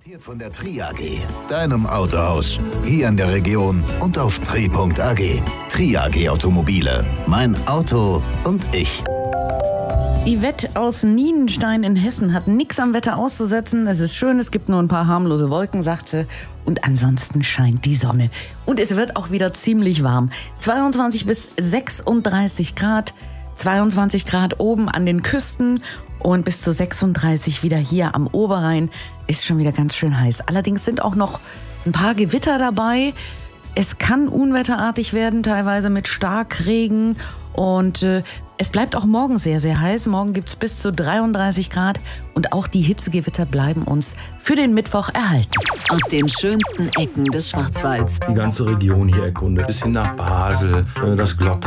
Von der Tri AG, deinem Autohaus, hier in der Region und auf tri.ag. Tri AG Automobile, mein Auto und ich. Yvette aus Nienstein in Hessen hat nichts am Wetter auszusetzen. Es ist schön, es gibt nur ein paar harmlose Wolken, sagt sie. Und ansonsten scheint die Sonne. Und es wird auch wieder ziemlich warm. 22 bis 36 Grad. 22 Grad oben an den Küsten und bis zu 36 wieder hier am Oberrhein. Ist schon wieder ganz schön heiß. Allerdings sind auch noch ein paar Gewitter dabei. Es kann unwetterartig werden, teilweise mit Starkregen. Und es bleibt auch morgen sehr, sehr heiß. Morgen gibt es bis zu 33 Grad. Und auch die Hitzegewitter bleiben uns für den Mittwoch erhalten. Aus den schönsten Ecken des Schwarzwalds. Die ganze Region hier erkundet, bis hin nach Basel, das Glott.